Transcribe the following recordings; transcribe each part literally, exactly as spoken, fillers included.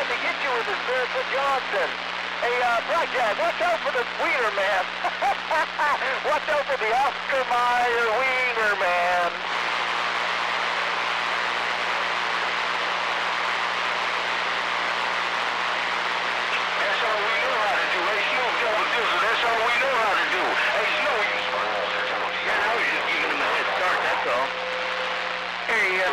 trying to get you with this Barefoot Johnson. Hey, uh, Blackjack, watch out for the wiener man. Watch out for the Oscar Mayer wiener man. That's all we know how to do. Hey, Snoop, double dizzle, that's all we know how to do. Hey, Snoop, you smart. Yeah, I was just giving him a head start, that's all. Hey, uh...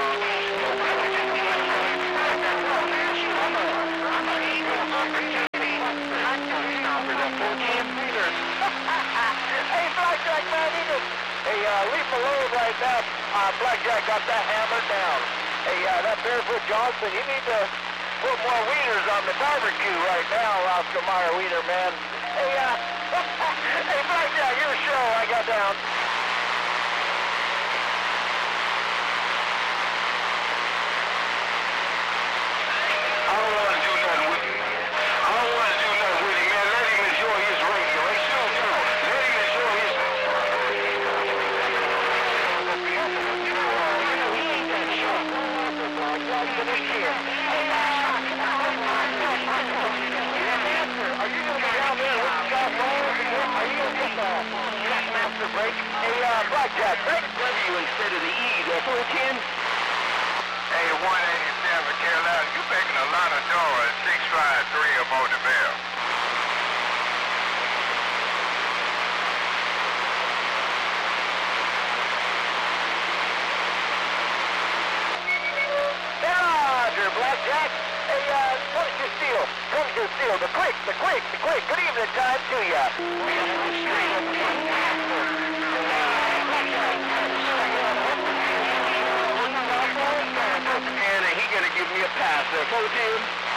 Hey, Blackjack, man, he just, hey, uh, leave the load right now. Uh, Blackjack got that hammered down. Hey, uh, that Barefoot Johnson, you need to put more wieners on the barbecue right now, Oscar Mayer wiener, man. Hey, uh, hey, Blackjack, your show, I got down. I don't want to do nothing with you. I don't want to do nothing with him, man. Let him enjoy his radio. Hey, Snoop, too. Let him enjoy his... Are you going to be down there with Scott Lawrence again? Are you going to get the Jackmaster break? Hey, uh, Blackjack, break W instead of the E, the fourteen. Hey, one eighty-seven, Carolina, you making a lot of doors, six five three of Motor Bell. Roger, Blackjack. Hey, uh, Punisher Steel, Punisher Steel, the quick, the quick, the quick. Good evening time to ya. And he gonna give me a pass there. Go, Jim.